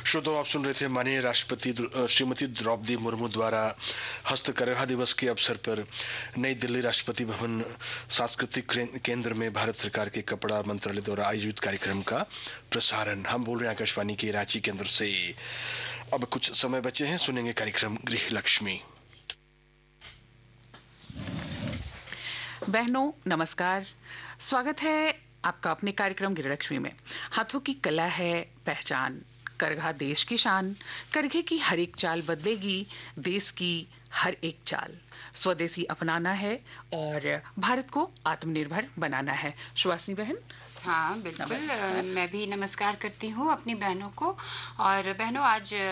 श्रोताओं, आप सुन रहे थे माननीय राष्ट्रपति श्रीमती द्रौपदी मुर्मू द्वारा हस्तकरघा दिवस के अवसर पर नई दिल्ली राष्ट्रपति भवन सांस्कृतिक केंद्र में भारत सरकार के कपड़ा मंत्रालय द्वारा आयोजित कार्यक्रम का प्रसारण। हम बोल रहे हैं आकाशवाणी के रांची केंद्र से। अब कुछ समय बचे हैं, सुनेंगे कार्यक्रम गृह लक्ष्मी। बहनों नमस्कार, स्वागत है आपका अपने कार्यक्रम गृहलक्ष्मी में। हाथों की कला है पहचान, करघा देश की शान, करघे की हर एक चाल बदलेगी देश की हर एक चाल। स्वदेशी अपनाना है और भारत को आत्मनिर्भर बनाना है। सुहासिनी बहन। हाँ बिल्कुल, मैं भी नमस्कार करती हूँ अपनी बहनों को। और बहनों, आज